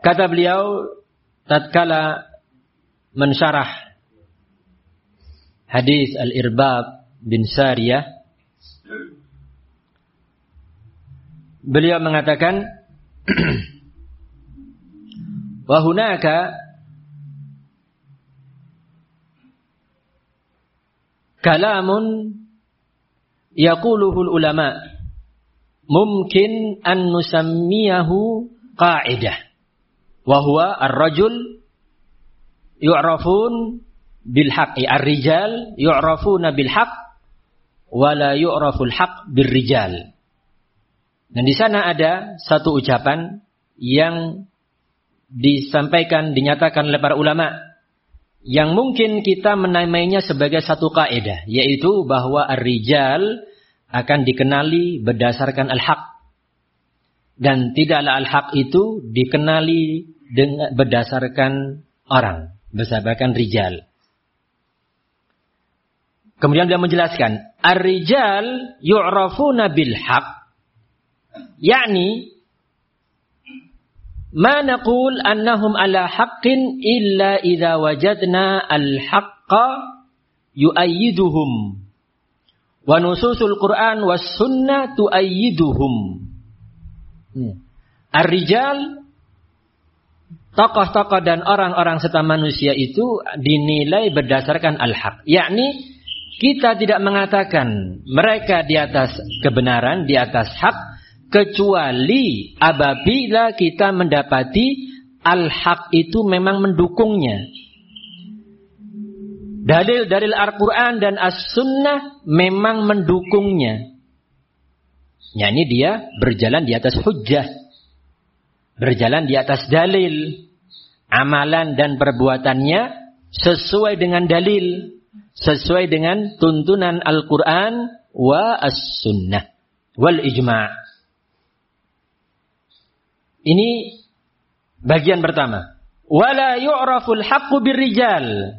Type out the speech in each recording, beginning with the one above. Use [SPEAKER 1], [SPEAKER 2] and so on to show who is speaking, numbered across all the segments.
[SPEAKER 1] Kata beliau tatkala mensyarah hadis Al-Irbad bin Sariyah, beliau mengatakan wa hunaka kalamun yaquluhul ulama mungkin an nusammiyahu qa'idah wa huwa ar-rajul yu'rafun bil haqqi, ar-rijal yu'rafuna bil haqq wa la yu'raful haqq bir rijal. Dan di sana ada satu ucapan yang disampaikan, dinyatakan oleh para ulama yang mungkin kita menamainya sebagai satu kaidah, yaitu bahwa ar-rijal akan dikenali berdasarkan al-haq. Dan tidaklah al-haq itu dikenali dengan berdasarkan orang, berdasarkan rijal. Kemudian dia menjelaskan, ar-rijal yu'rafuna bil haq, yakni ma naqul annahum ala haqqin illa idza wajadna al-haqqa yu'ayyiduhum wa nususul Qur'an was sunnah tu'ayyiduhum. Ar-rijal, tokoh-tokoh dan orang-orang serta manusia itu dinilai berdasarkan al-haq. Yakni kita tidak mengatakan mereka di atas kebenaran, di atas hak, kecuali apabila kita mendapati al-haq itu memang mendukungnya. Dalil-dalil Al-Quran dan As-Sunnah memang mendukungnya. Yakni dia berjalan di atas hujjah, berjalan di atas dalil, amalan dan perbuatannya sesuai dengan dalil, sesuai dengan tuntunan Al-Quran wa As-Sunnah wal ijma'. Ini bagian pertama. Wala yu'raful haqqu birrijal.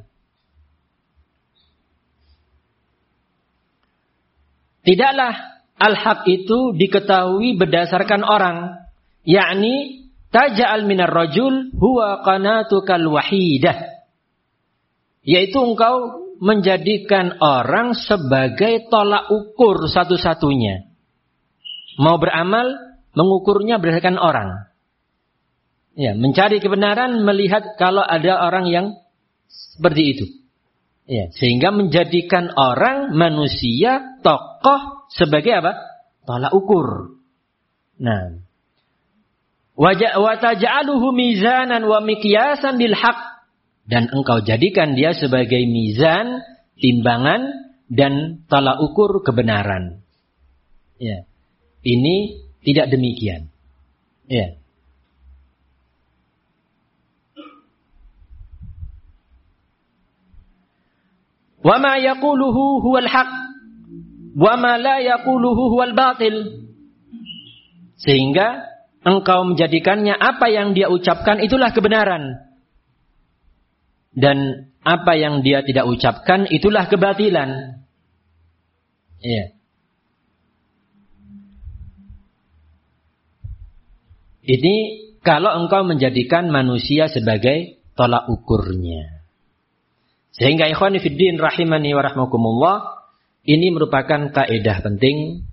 [SPEAKER 1] Tidaklah al-haq itu diketahui berdasarkan orang, yakni taj'al minar rajul huwa qanatukal wahidah, yaitu engkau menjadikan orang sebagai tolak ukur satu-satunya. Mau beramal, mengukurnya berdasarkan orang. Ya, mencari kebenaran melihat kalau ada orang yang seperti itu. Ya, sehingga menjadikan orang, manusia, tokoh sebagai apa? Tolak ukur. Nah, wa taj'aluhu mizanan wa miqyasan lil haqq, dan engkau jadikan dia sebagai mizan, timbangan dan tolak ukur kebenaran. Ya. Ini tidak demikian. Ya. Wa ma yaquluhu huwal haqq wa ma la yaquluhu huwal batil. Sehingga engkau menjadikannya apa yang dia ucapkan itulah kebenaran. Dan apa yang dia tidak ucapkan itulah kebatilan. Iya. Ini kalau engkau menjadikan manusia sebagai tolak ukurnya. Sehingga ikhwani fiddin rahimani wa rahmakumullah, ini merupakan kaidah penting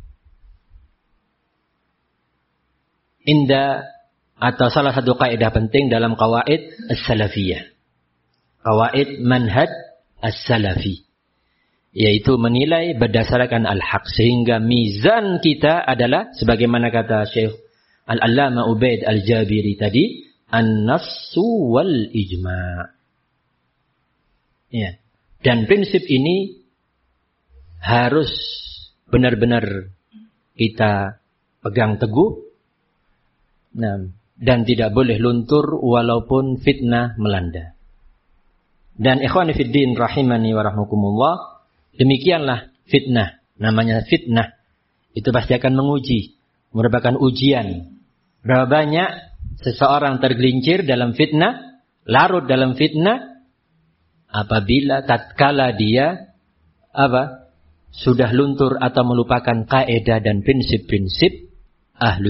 [SPEAKER 1] atau salah satu kaidah penting dalam qawaid as-salafiyah. Qawaid manhaj as-salafi, yaitu menilai berdasarkan al-haq, sehingga mizan kita adalah sebagaimana kata Syekh Al-Allama Ubaid Al-Jabiri tadi, an-nassu wal ijma'. Ya. Dan prinsip ini harus benar-benar kita pegang teguh, dan tidak boleh luntur walaupun fitnah melanda. Dan ikhwani fiddin rahimani wa rahmakumullah, demikianlah fitnah. Namanya fitnah, itu pasti akan menguji, merupakan ujian. Berapa banyak seseorang tergelincir dalam fitnah, larut dalam fitnah, apabila tatkala dia sudah luntur atau melupakan kaidah dan prinsip-prinsip Ahlus